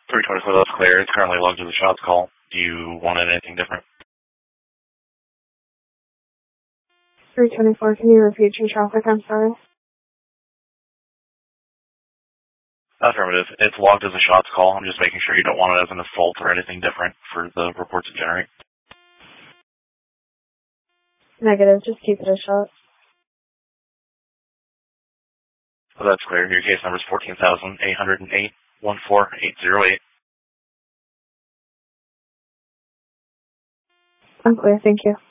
324, that's clear. It's currently logged as a shots call. Do you want anything different? 324, can you repeat your traffic? I'm sorry. Affirmative. It's logged as a shots call. I'm just making sure you don't want it as an assault or anything different for the report to generate. Negative. Just keep it a shot. So that's clear. Your case number is 14,808 14808. I'm clear. Thank you.